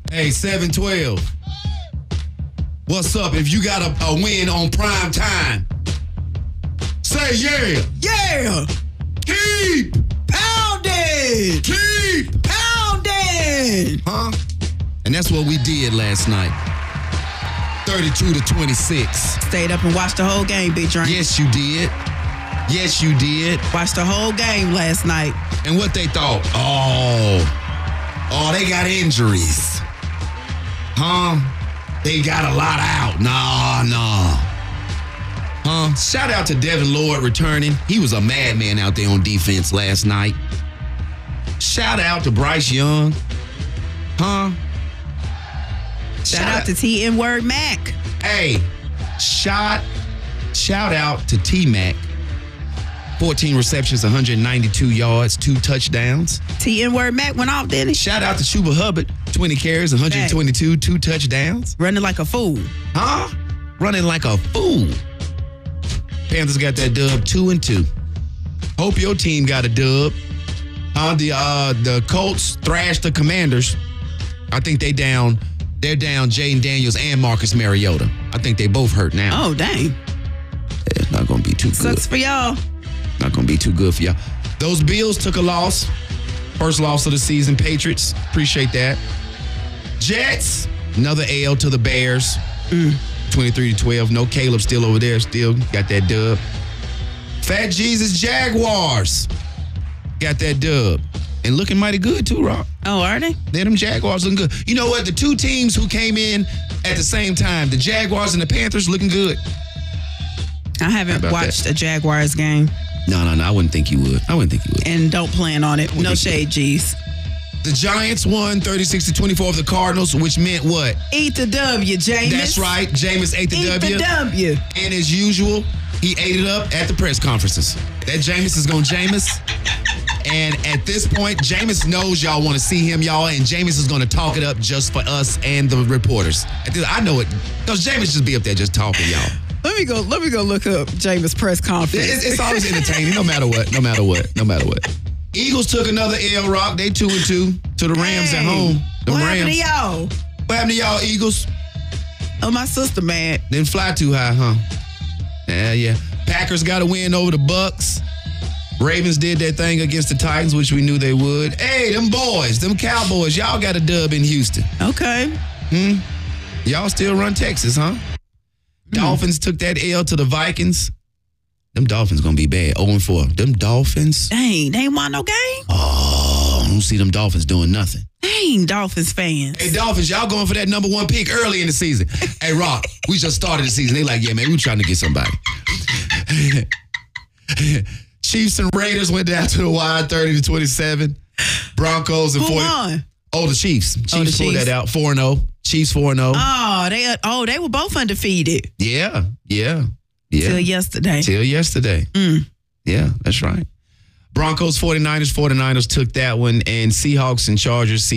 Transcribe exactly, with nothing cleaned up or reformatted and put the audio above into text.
Hey, seven twelve. What's up? If you got a, a win on prime time, say yeah. Yeah. Keep Pounding. Keep Pounding. Huh? And that's what we did last night. thirty-two to twenty-six. Stayed up and watched the whole game, Big Drink. Yes, you did. Yes, you did. Watched the whole game last night. And what they thought? Oh, oh, they got injuries. Huh? They got a lot out. Nah, nah. Huh? Shout out to Devin Lloyd returning. He was a madman out there on defense last night. Shout out to Bryce Young. Huh? Shout, shout out, out to T N Word Mac. Hey, shout, shout out to T-Mac. fourteen receptions, one hundred ninety-two yards, two touchdowns. T N Word Mac went off, didn't he? Shout out to Chuba Hubbard, twenty carries, one hundred twenty-two, Mac. two touchdowns. Running like a fool. Huh? Running like a fool. Panthers got that dub two and two. Hope your team got a dub. Uh, the uh, the Colts thrashed the Commanders. I think they down. They're down Jaden Daniels and Marcus Mariota. I think they both hurt now. Oh, dang. It's not going to be too good. Sucks for y'all. Not going to be too good for y'all. Those Bills took a loss. First loss of the season. Patriots, appreciate that. Jets, another L to the Bears. Mm. twenty-three to twelve. No Caleb still over there. Still got that dub. Fat Jesus Jaguars got that dub. And looking mighty good too, Rock. Oh, are they? They're them Jaguars looking good. You know what? The two teams who came in at the same time, the Jaguars and the Panthers, looking good. I haven't watched that? a Jaguars game. No, no, no. I wouldn't think you would. I wouldn't think you would. And don't plan on it. No shade, G's. The Giants won thirty-six to twenty-four of the Cardinals, which meant what? Eat the W, Jameis. That's right. Jameis ate the Eat W. Eat the W. And as usual, he ate it up at the press conferences. That Jameis is going to Jameis. And at this point, Jameis knows y'all want to see him, y'all, and Jameis is going to talk it up just for us and the reporters. I know it, because Jameis just be up there just talking, y'all. Let me go. Let me go look up Jameis press conference. It's, it's always entertaining, no matter what. No matter what. No matter what. Eagles took another L, Rock. They two and two to the Rams hey, at home. The what Rams. happened to y'all? What happened to y'all, Eagles? Oh, my sister mad. Didn't fly too high, huh? Yeah, yeah. Packers got a win over the Bucks. Ravens did their thing against the Titans, which we knew they would. Hey, them boys, them Cowboys, y'all got a dub in Houston. Okay. Hmm. Y'all still run Texas, huh? Mm. Dolphins took that L to the Vikings. Them Dolphins gonna be bad. oh and four. Them Dolphins. Dang, they ain't won no game. Oh, I don't see them Dolphins doing nothing. Dang, Dolphins fans. Hey, Dolphins, y'all going for that number one pick early in the season. Hey, Rock, we just started the season. They like, yeah, man, we trying to get somebody. Chiefs and Raiders went down to the wire, thirty to twenty-seven. Broncos and Who forty. won? Oh, the Chiefs. Chiefs oh, the pulled Chiefs. that out, four and oh. Chiefs four and oh. Oh, they oh they were both undefeated. Yeah, yeah, yeah. Till yesterday. Till yesterday. Mm. Yeah, that's right. Broncos, forty-niners, forty-niners took that one, and Seahawks and Chargers.